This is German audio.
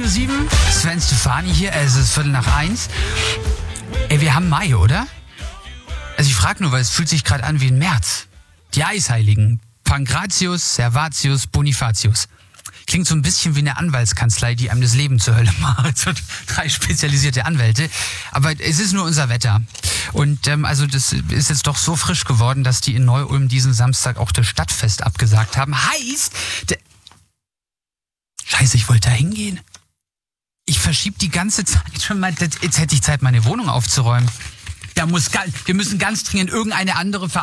7. Sven Stefani hier, es ist 1:15. Ey, wir haben Mai, oder? Also ich frage nur, weil es fühlt sich gerade an wie ein März. Die Eisheiligen. Pankratius, Servatius, Bonifatius. Klingt so ein bisschen wie eine Anwaltskanzlei, die einem das Leben zur Hölle macht. So 3 spezialisierte Anwälte. Aber es ist nur unser Wetter. Und also das ist jetzt doch so frisch geworden, dass die in Neu-Ulm diesen Samstag auch das Stadtfest abgesagt haben. Heißt... Scheiße, ich wollte da hingehen. Ich verschiebe die ganze Zeit schon mal... Jetzt hätte ich Zeit, meine Wohnung aufzuräumen. Wir müssen ganz dringend irgendeine andere